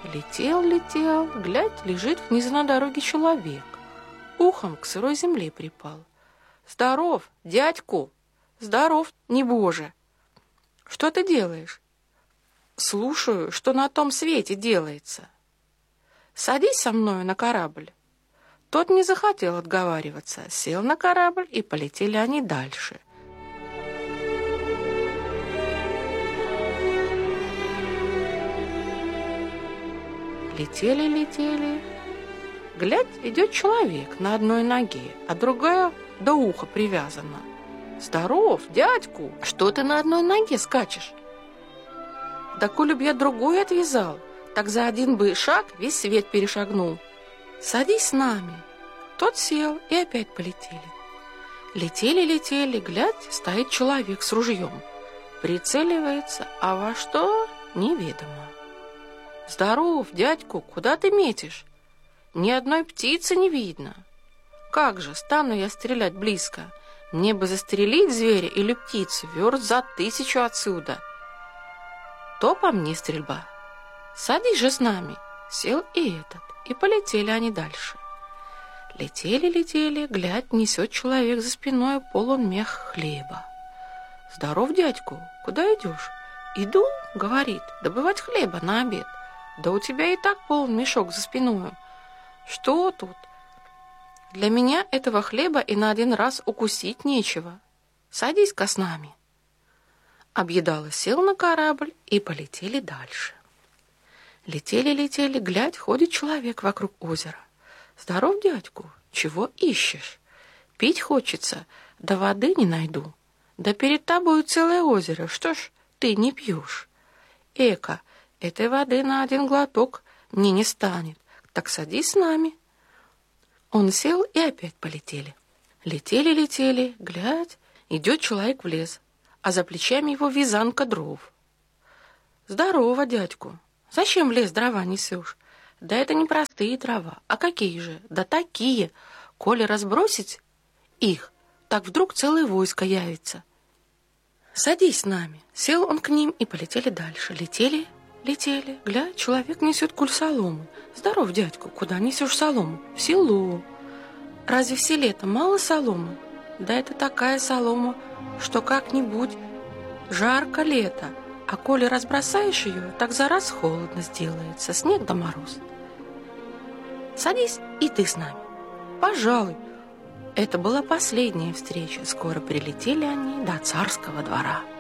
Летел, глядь, лежит внизу на дороге человек. Ухом к сырой земле припал. «Здоров, дядьку! Здоров, небоже! Что ты делаешь?» «Слушаю, что на том свете делается. Садись со мною на корабль». Тот не захотел отговариваться, сел на корабль, и полетели они дальше. Летели. Глядь, идет человек на одной ноге, а другая до уха привязана. «Здоров, дядьку! Что ты на одной ноге скачешь?» «Да коли б я другой отвязал, так за один бы шаг весь свет перешагнул. Садись с нами». Тот сел, и опять полетели. Летели, глядь, стоит человек с ружьем. Прицеливается, а во что — неведомо. «Здоров, дядьку, куда ты метишь? Ни одной птицы не видно. Как же, стану я стрелять близко. Мне бы застрелить зверя или птицу верст за 1000 отсюда. То по мне стрельба. Садись же с нами». Сел и этот, и полетели они дальше. Летели, глядь, несет человек за спиной полон мех хлеба. «Здоров, дядьку, куда идешь?» «Иду, — говорит, — добывать хлеба на обед. Да у тебя и так полон мешок за спиною. Что тут? Для меня этого хлеба и на один раз укусить нечего. Садись-ка с нами». Объедала сел на корабль, и полетели дальше. Летели, глядь, ходит человек вокруг озера. «Здоров, дядьку, чего ищешь? Пить хочется, да воды не найду. Да перед тобою целое озеро, что ж ты не пьешь? Эка, этой воды на один глоток мне не станет, так садись с нами». Он сел, и опять полетели. Летели, глядь, идет человек в лес, а за плечами его вязанка дров. «Здорово, дядьку, зачем в лес дрова несешь?» «Да это не простые дрова, а какие же? Да такие! Коли разбросить их, так вдруг целое войско явится. Садись с нами». Сел он к ним, и полетели дальше. Летели, глядь, человек несет куль соломы. «Здоров, дядьку, куда несешь солому?» «В село». «Разве в селе-то мало соломы?» «Да это такая солома, что как-нибудь жарко лето, а коли разбросаешь ее, так за раз холодно сделается, снег да мороз. Садись и ты с нами». «Пожалуй». Это была последняя встреча. Скоро прилетели они до царского двора.